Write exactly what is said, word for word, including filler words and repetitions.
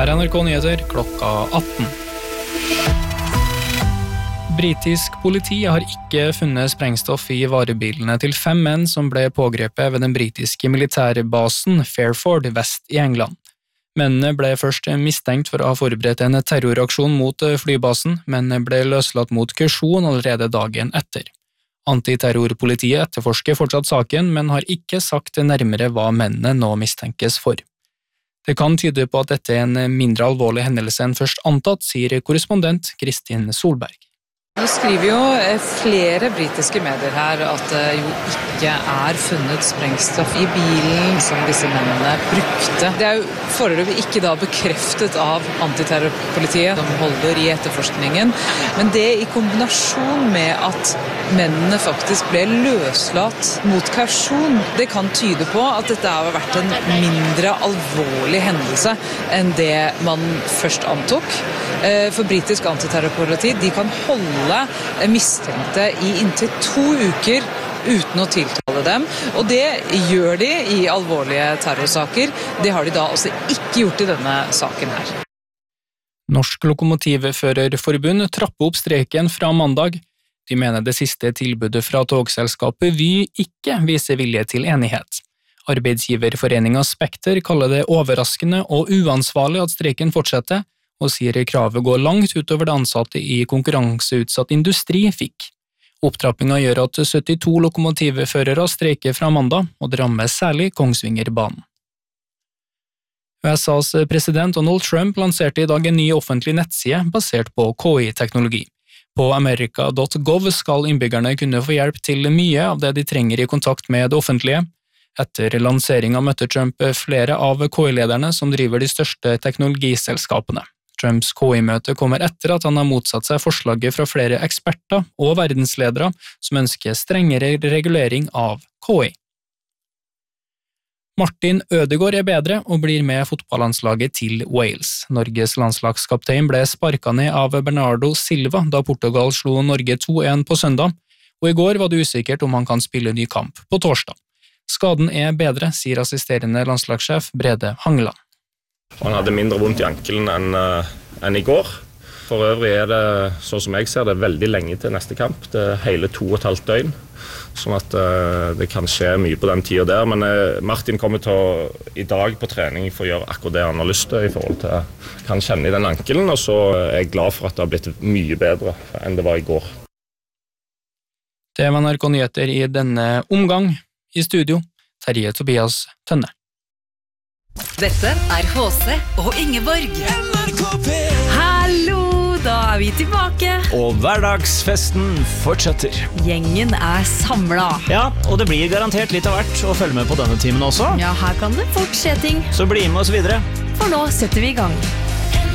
Her er N R K Nyheter klokka atten. Britisk politi har ikke funnet sprengstoff i varebilene til fem menn som ble pågrepet ved den britiske militærbasen Fairford vest i England. Mennene ble først mistenkt for å ha forberedt en terroraksjon mot flybasen, men ble løslatt mot kausjon allerede dagen etter. Antiterrorpolitiet etterforsker fortsatt saken, men har ikke sagt nærmere hva mennene nå mistenkes for. Det kan tyde på at dette er en mindre alvorlig hendelse enn først antatt, sier korrespondent Kristin Solberg. Nå skriver jo flere britiske medier her at det jo ikke er funnet sprengstoff i bilen som disse mennene brukte. Det er jo foreløpig ikke da bekreftet av antiterrorpolitiet som holder i etterforskningen, men det i kombinasjon med at mennene faktisk ble løslatt mot kausjon, det kan tyde på at dette har vært en mindre alvorlig hendelse enn det man først antok. For britisk antiterrorpoliti, de kan holde mistenkte i inntil to uker uten å tiltale dem, og det gjør de i alvorlige terrorsaker. Det har de da også ikke gjort i denne saken her. Norsk Lokomotivførerforbund trapper opp streiken fra mandag. De mener det siste tilbudet fra togselskapet Vy ikke viser vilje til enighet. Arbeidsgiverforeningen Spekter kaller det overraskende og uansvarlig at streiken fortsetter, og sier kravet går langt utover det ansatte i konkurranseutsatt industri fikk. Opptrappingen gjør at syttito lokomotivførere streiker fra mandag, og det rammer særlig Kongsvingerbanen. U S A's president Donald Trump lanserte i dag en ny offentlig nettside basert på K I-teknologi. På america punktum gov skal innbyggerne kunne få hjelp til mye av det de trenger i kontakt med det offentlige. Etter lanseringen møtte Trump flere av K I-lederne som driver de største teknologiselskapene. Trumps K I-møte kommer etter at han har motsatt seg forslaget fra flere eksperter og verdensledere som ønsker strengere regulering av K I. Martin Ødegaard er bedre og blir med fotballandslaget til Wales. Norges landslagskaptein ble sparket ned av Bernardo Silva da Portugal slo Norge to en på søndag, og i går var det usikkert om han kan spille ny kamp på torsdag. Skaden er bedre, sier assisterende landslagssjef Brede Hangeland. Han hadde mindre vondt i ankelen enn, uh, enn i går. For øvrig er det, sånn som jeg ser det, veldig lenge til neste kamp. Det er hele to og et halvt døgn, sånn at uh, det kan skje mye på den tiden der. Men uh, Martin kommer til å, i dag på trening for å gjøre akkurat det han har lyst til i forhold til hva han kjenner i den ankelen, og så er jeg glad for at det har blitt mye bedre enn det var i går. Det var N R K Nyheter i denne omgang. I studio, Terje Tobias Tønne. Dette er H C og Ingeborg. Hallo, da er vi tilbake. Og hverdagsfesten fortsetter. Gjengen er samlet. Ja, og det blir garantert litt av hvert å følge med på denne timen også. Ja, her kan det fort skje ting. Så bli med oss videre. For nå setter vi i gang.